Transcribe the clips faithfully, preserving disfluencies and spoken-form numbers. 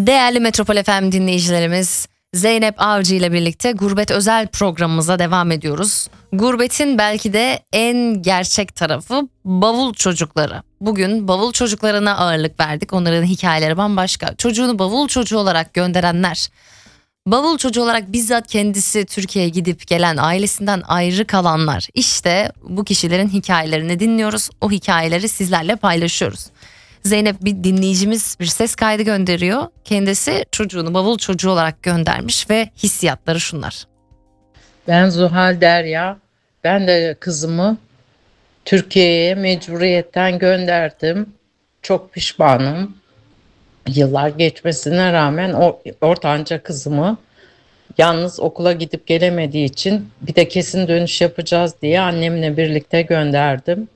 Değerli Metropol F M dinleyicilerimiz, Zeynep Avcı ile birlikte Gurbet Özel programımıza devam ediyoruz. Gurbetin belki de en gerçek tarafı bavul çocukları. Bugün bavul çocuklarına ağırlık verdik. Onların hikayeleri bambaşka. Çocuğunu bavul çocuğu olarak gönderenler, bavul çocuğu olarak bizzat kendisi Türkiye'ye gidip gelen, ailesinden ayrı kalanlar. İşte bu kişilerin hikayelerini dinliyoruz. O hikayeleri sizlerle paylaşıyoruz. Zeynep, bir dinleyicimiz bir ses kaydı gönderiyor. Kendisi çocuğunu bavul çocuğu olarak göndermiş ve hissiyatları şunlar. Ben Zuhal Derya. Ben de kızımı Türkiye'ye mecburiyetten gönderdim. Çok pişmanım. Yıllar geçmesine rağmen o ortanca kızımı yalnız okula gidip gelemediği için bir de kesin dönüş yapacağız diye annemle birlikte gönderdim.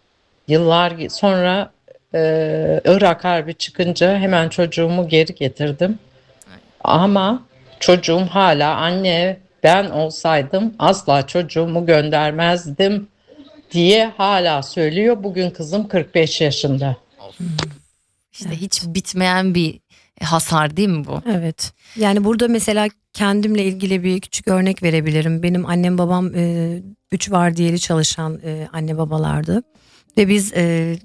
Yıllar sonra e, Irak Harbi çıkınca hemen çocuğumu geri getirdim. Ama çocuğum hala anne ben olsaydım asla çocuğumu göndermezdim diye hala söylüyor. Bugün kızım kırk beş yaşında. İşte evet. Hiç bitmeyen bir hasar değil mi bu? Evet. Yani burada mesela kendimle ilgili bir küçük örnek verebilirim. Benim annem babam e, üç vardiyeli çalışan e, anne babalardı. Ve biz e,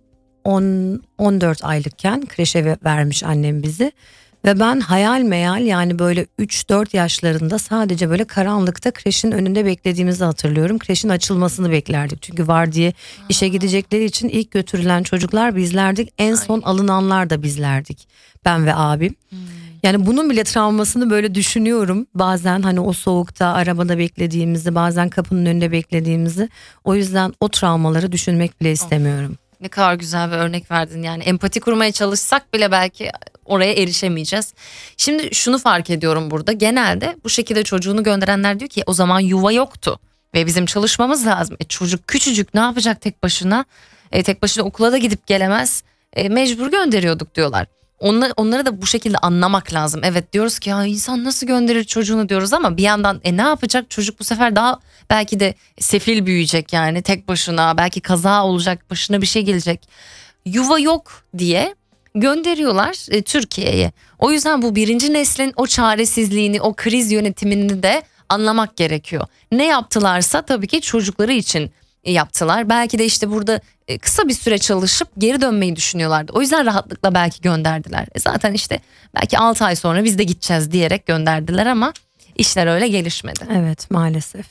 on on dört aylıkken kreşe vermiş annem bizi. Ve ben hayal meyal yani böyle üç dört yaşlarında sadece böyle karanlıkta kreşin önünde beklediğimizi hatırlıyorum. Kreşin açılmasını beklerdik. Çünkü vardiya işe gidecekleri için ilk götürülen çocuklar bizlerdik. En son alınanlar da bizlerdik. Ben ve abim. Yani bunun bile travmasını böyle düşünüyorum. Bazen hani o soğukta arabada beklediğimizi, bazen kapının önünde beklediğimizi. O yüzden o travmaları düşünmek bile istemiyorum. Ne kadar güzel bir örnek verdin. Yani empati kurmaya çalışsak bile belki oraya erişemeyeceğiz. Şimdi şunu fark ediyorum burada. Genelde bu şekilde çocuğunu gönderenler diyor ki o zaman yuva yoktu ve bizim çalışmamız lazım. E, çocuk küçücük ne yapacak tek başına? E, tek başına okula da gidip gelemez. E, mecbur gönderiyorduk diyorlar. Onları, onları da bu şekilde anlamak lazım. Evet diyoruz ki ya insan nasıl gönderir çocuğunu diyoruz ama bir yandan e, ne yapacak? Çocuk bu sefer daha belki de sefil büyüyecek yani tek başına. Belki kaza olacak, başına bir şey gelecek. Yuva yok diye gönderiyorlar e, Türkiye'ye. O yüzden bu birinci neslin o çaresizliğini, o kriz yönetimini de anlamak gerekiyor. Ne yaptılarsa tabii ki çocukları için yaptılar. Belki de işte burada kısa bir süre çalışıp geri dönmeyi düşünüyorlardı. O yüzden rahatlıkla belki gönderdiler. E zaten işte belki altı ay sonra biz de gideceğiz diyerek gönderdiler ama işler öyle gelişmedi. Evet, maalesef.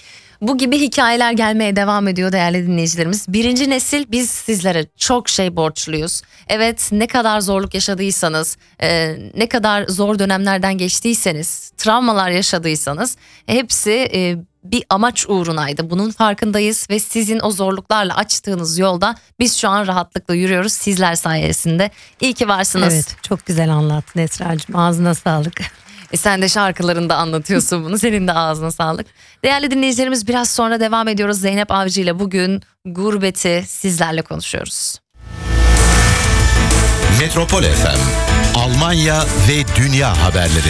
Bu gibi hikayeler gelmeye devam ediyor değerli dinleyicilerimiz. Birinci nesil biz sizlere çok şey borçluyuz. Evet, ne kadar zorluk yaşadıysanız, e, ne kadar zor dönemlerden geçtiyseniz, travmalar yaşadıysanız hepsi e, bir amaç uğrunaydı. Bunun farkındayız ve sizin o zorluklarla açtığınız yolda biz şu an rahatlıkla yürüyoruz sizler sayesinde. İyi ki varsınız. Evet, çok güzel anlattın Esra'cığım. Ağzına sağlık. E sen de şarkılarında anlatıyorsun bunu. Senin de ağzına sağlık. Değerli dinleyicilerimiz, biraz sonra devam ediyoruz. Zeynep Avcı ile bugün gurbeti sizlerle konuşuyoruz. Metropol F M, Almanya ve dünya haberleri.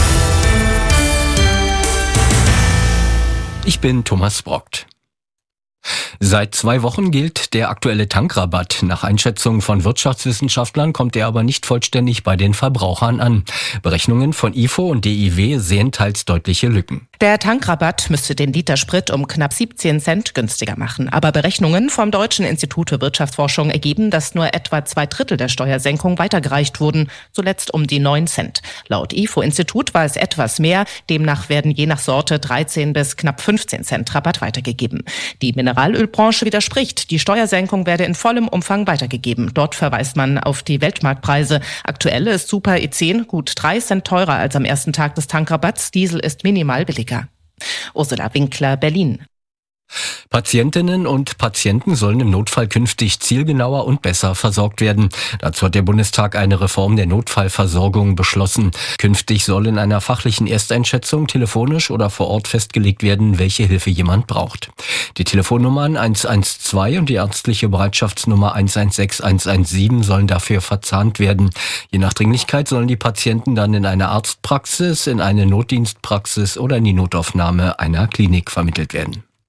Ich bin Thomas Brockt. Seit zwei Wochen gilt der aktuelle Tankrabatt. Nach Einschätzung von Wirtschaftswissenschaftlern kommt er aber nicht vollständig bei den Verbrauchern an. Berechnungen von I F O und D I W sehen teils deutliche Lücken. Der Tankrabatt müsste den Liter Sprit um knapp siebzehn Cent günstiger machen. Aber Berechnungen vom Deutschen Institut für Wirtschaftsforschung ergeben, dass nur etwa zwei Drittel der Steuersenkung weitergereicht wurden, zuletzt um die neun Cent. Laut I F O-Institut war es etwas mehr. Demnach werden je nach Sorte dreizehn bis knapp fünfzehn Cent Rabatt weitergegeben. Die Mineralölbranche widerspricht. Die Steuersenkung werde in vollem Umfang weitergegeben. Dort verweist man auf die Weltmarktpreise. Aktuell ist Super E zehn gut drei Cent teurer als am ersten Tag des Tankrabatts. Diesel ist minimal billiger. Ursula Winkler, Berlin. Patientinnen und Patienten sollen im Notfall künftig zielgenauer und besser versorgt werden. Dazu hat der Bundestag eine Reform der Notfallversorgung beschlossen. Künftig soll in einer fachlichen Ersteinschätzung telefonisch oder vor Ort festgelegt werden, welche Hilfe jemand braucht. Die Telefonnummern eins eins zwei und die ärztliche Bereitschaftsnummer eins eins sechs eins eins sieben sollen dafür verzahnt werden. Je nach Dringlichkeit sollen die Patienten dann in eine Arztpraxis, in eine Notdienstpraxis oder in die Notaufnahme einer Klinik vermittelt werden.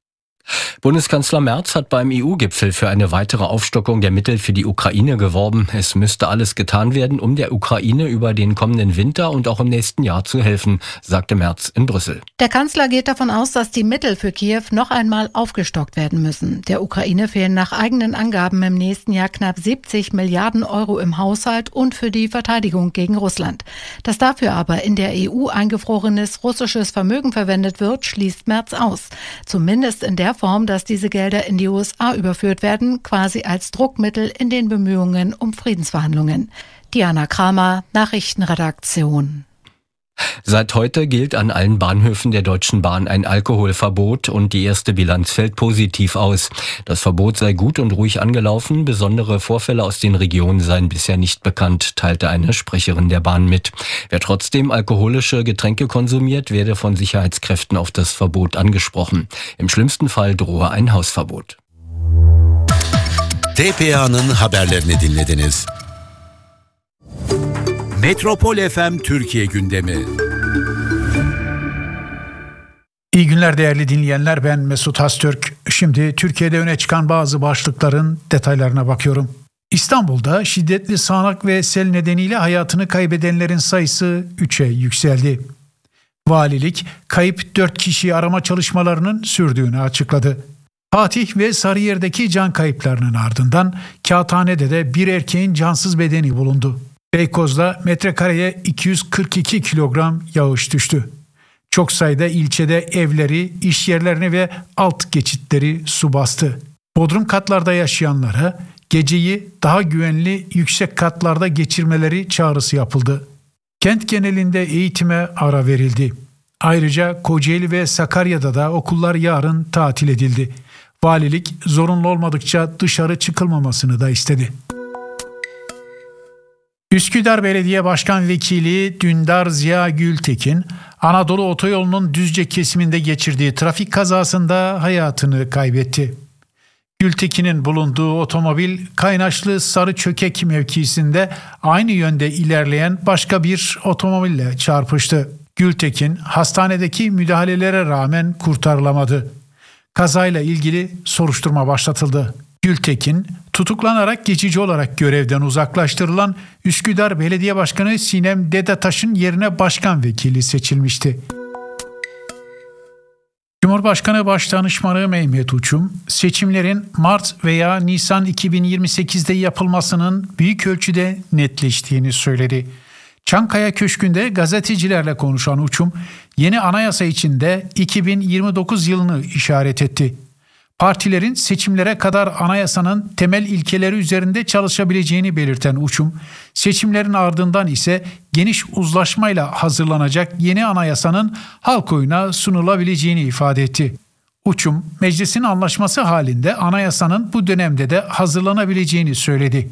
Bundeskanzler Merz hat beim E U-Gipfel für eine weitere Aufstockung der Mittel für die Ukraine geworben. Es müsste alles getan werden, um der Ukraine über den kommenden Winter und auch im nächsten Jahr zu helfen, sagte Merz in Brüssel. Der Kanzler geht davon aus, dass die Mittel für Kiew noch einmal aufgestockt werden müssen. Der Ukraine fehlen nach eigenen Angaben im nächsten Jahr knapp siebzig Milliarden Euro im Haushalt und für die Verteidigung gegen Russland. Dass dafür aber in der E U eingefrorenes russisches Vermögen verwendet wird, schließt Merz aus. Zumindest in der Form, dass diese Gelder in die U S A überführt werden, quasi als Druckmittel in den Bemühungen um Friedensverhandlungen. Diana Kramer, Nachrichtenredaktion. Seit heute gilt an allen Bahnhöfen der Deutschen Bahn ein Alkoholverbot und die erste Bilanz fällt positiv aus. Das Verbot sei gut und ruhig angelaufen, besondere Vorfälle aus den Regionen seien bisher nicht bekannt, teilte eine Sprecherin der Bahn mit. Wer trotzdem alkoholische Getränke konsumiert, werde von Sicherheitskräften auf das Verbot angesprochen. Im schlimmsten Fall drohe ein Hausverbot. T P A'nın haberlerini dinlediniz. Metropol F M Türkiye gündemi. İyi günler değerli dinleyenler, ben Mesut Hastürk. Şimdi Türkiye'de öne çıkan bazı başlıkların detaylarına bakıyorum. İstanbul'da şiddetli sağanak ve sel nedeniyle hayatını kaybedenlerin sayısı üçe yükseldi. Valilik kayıp dört kişiyi arama çalışmalarının sürdüğünü açıkladı. Fatih ve Sarıyer'deki can kayıplarının ardından Kağıthane'de de bir erkeğin cansız bedeni bulundu. Beykoz'da metrekareye iki yüz kırk iki kilogram yağış düştü. Çok sayıda ilçede evleri, iş yerlerini ve alt geçitleri su bastı. Bodrum katlarda yaşayanlara geceyi daha güvenli yüksek katlarda geçirmeleri çağrısı yapıldı. Kent genelinde eğitime ara verildi. Ayrıca Kocaeli ve Sakarya'da da okullar yarın tatil edildi. Valilik zorunlu olmadıkça dışarı çıkılmamasını da istedi. Üsküdar Belediye Başkan Vekili Dündar Ziya Gültekin, Anadolu Otoyolu'nun Düzce kesiminde geçirdiği trafik kazasında hayatını kaybetti. Gültekin'in bulunduğu otomobil Kaynaşlı Sarıçökek mevkisinde aynı yönde ilerleyen başka bir otomobille çarpıştı. Gültekin hastanedeki müdahalelere rağmen kurtarılamadı. Kazayla ilgili soruşturma başlatıldı. Gültekin tutuklanarak geçici olarak görevden uzaklaştırılan Üsküdar Belediye Başkanı Sinem Dedetaş'ın yerine başkan vekili seçilmişti. Cumhurbaşkanı Başdanışmanı Mehmet Uçum, seçimlerin Mart veya Nisan iki bin yirmi sekizde yapılmasının büyük ölçüde netleştiğini söyledi. Çankaya Köşkü'nde gazetecilerle konuşan Uçum, yeni anayasa içinde iki bin yirmi dokuz yılını işaret etti. Partilerin seçimlere kadar anayasanın temel ilkeleri üzerinde çalışabileceğini belirten Uçum, seçimlerin ardından ise geniş uzlaşmayla hazırlanacak yeni anayasanın halk oyuna sunulabileceğini ifade etti. Uçum, meclisin anlaşması halinde anayasanın bu dönemde de hazırlanabileceğini söyledi.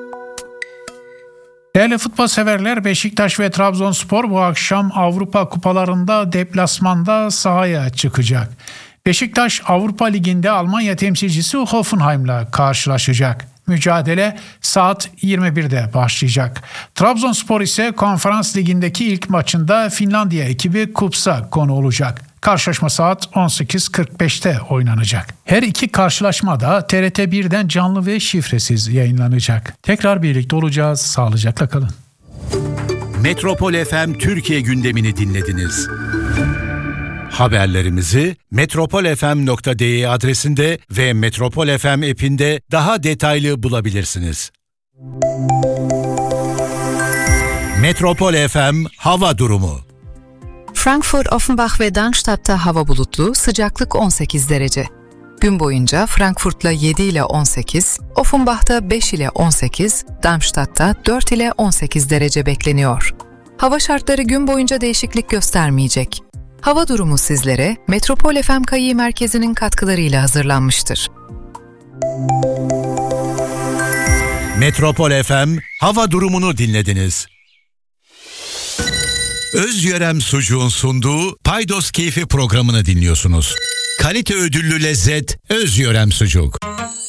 Değerli futbol severler, Beşiktaş ve Trabzonspor bu akşam Avrupa Kupalarında deplasmanda sahaya çıkacak. Beşiktaş Avrupa Ligi'nde Almanya temsilcisi Hoffenheim'la karşılaşacak. Mücadele saat yirmi birde başlayacak. Trabzonspor ise Konferans Ligi'ndeki ilk maçında Finlandiya ekibi Kups'a konu olacak. Karşılaşma saat on sekiz kırk beşte oynanacak. Her iki karşılaşma da T R T birden canlı ve şifresiz yayınlanacak. Tekrar birlikte olacağız. Sağlıcakla kalın. Metropol F M Türkiye gündemini dinlediniz. Haberlerimizi metropol f m nokta d e adresinde ve Metropol F M app'inde daha detaylı bulabilirsiniz. Metropol F M hava durumu. Frankfurt, Offenbach ve Darmstadt'ta hava bulutlu, sıcaklık on sekiz derece. Gün boyunca Frankfurt'la yedi ile on sekiz, Offenbach'ta beş ile on sekiz, Darmstadt'ta dört ile on sekiz derece bekleniyor. Hava şartları gün boyunca değişiklik göstermeyecek. Hava durumu sizlere Metropol F M Kayı Merkezi'nin katkılarıyla hazırlanmıştır. Metropol F M hava durumunu dinlediniz. Özyörem Sucuğun sunduğu Paydos Keyfi programını dinliyorsunuz. Kalite ödüllü lezzet Özyörem Sucuk.